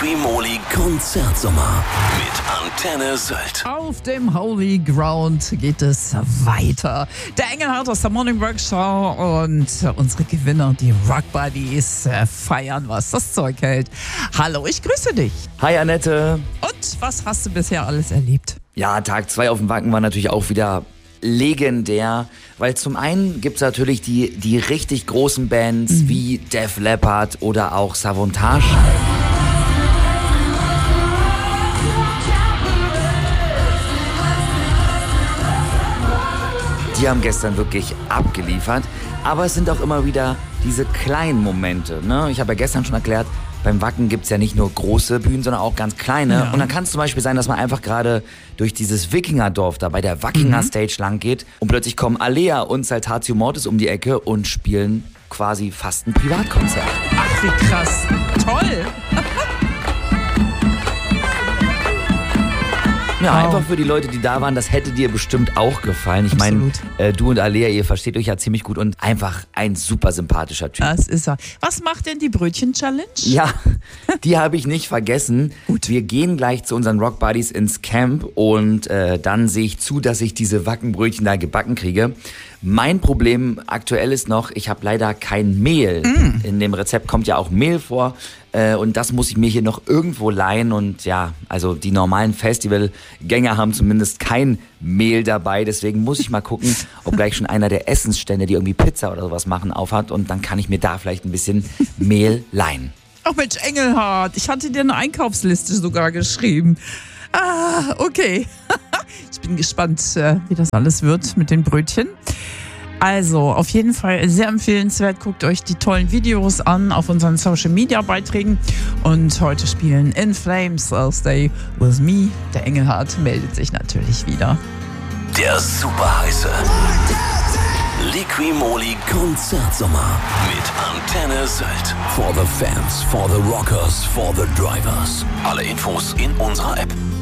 Liqui-Moly Konzertsommer mit Antenne Sylt. Auf dem Holy Ground geht es weiter. Der Engelhardt aus der Morning Workshop und unsere Gewinner, die Rock Buddies, feiern, was das Zeug hält. Hallo, ich grüße dich. Hi Annette. Und was hast du bisher alles erlebt? Ja, Tag 2 auf dem Wacken war natürlich auch wieder legendär, weil zum einen gibt es natürlich die richtig großen Bands wie Def Leppard oder auch Savantage. Die haben gestern wirklich abgeliefert, aber es sind auch immer wieder diese kleinen Momente. Ne? Ich habe ja gestern schon erklärt, beim Wacken gibt es ja nicht nur große Bühnen, sondern auch ganz kleine. Ja. Und dann kann es zum Beispiel sein, dass man einfach gerade durch dieses Wikingerdorf da bei der Wackinger Stage lang geht und plötzlich kommen Alea und Saltatio Mortis um die Ecke und spielen quasi fast ein Privatkonzert. Ach, wie krass. Toll. Ja, einfach für die Leute, die da waren, das hätte dir bestimmt auch gefallen. Ich meine, du und Alea, ihr versteht euch ja ziemlich gut und einfach ein super sympathischer Typ. Das ist er. Was macht denn die Brötchen-Challenge? Ja, die habe ich nicht vergessen. Gut. Wir gehen gleich zu unseren Rock Buddies ins Camp und dann sehe ich zu, dass ich diese Wackenbrötchen da gebacken kriege. Mein Problem aktuell ist noch, ich habe leider kein Mehl. In dem Rezept kommt ja auch Mehl vor und das muss ich mir hier noch irgendwo leihen und ja, also die normalen Festivalgänger haben zumindest kein Mehl dabei, deswegen muss ich mal gucken, ob gleich schon einer der Essensstände, die irgendwie Pizza oder sowas machen, aufhat und dann kann ich mir da vielleicht ein bisschen Mehl leihen. Ach Mensch, Engelhardt, ich hatte dir eine Einkaufsliste sogar geschrieben. Ah, okay. Ich bin gespannt, wie das alles wird mit den Brötchen. Also, auf jeden Fall sehr empfehlenswert. Guckt euch die tollen Videos an auf unseren Social-Media-Beiträgen. Und heute spielen In Flames, Thursday with Me. Der Engelhardt meldet sich natürlich wieder. Der super heiße Liqui-Moly Konzertsommer mit Antenne Sylt. For the fans, for the rockers, for the drivers. Alle Infos in unserer App.